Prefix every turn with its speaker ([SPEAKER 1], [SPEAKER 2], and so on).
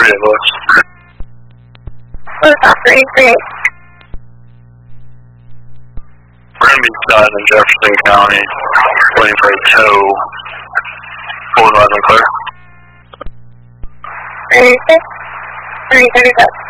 [SPEAKER 1] of us.
[SPEAKER 2] What's up, 338?
[SPEAKER 1] We're going to be done in Jefferson County, waiting for a tow. Full advise and clear.
[SPEAKER 2] 36, 337.